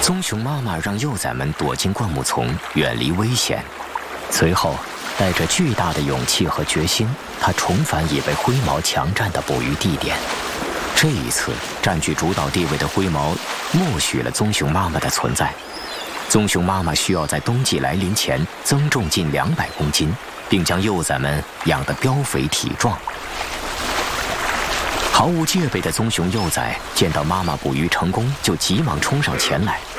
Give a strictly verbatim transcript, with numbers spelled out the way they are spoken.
棕熊妈妈让幼崽们躲进灌木丛，远离危险。随后，带着巨大的勇气和决心，它重返已被灰毛强占的捕鱼地点。这一次，占据主导地位的灰毛默许了棕熊妈妈的存在。棕熊妈妈需要在冬季来临前增重近两百公斤，并将幼崽们养得膘肥体壮。毫无戒备的棕熊幼崽见到妈妈捕鱼成功，就急忙冲上前来。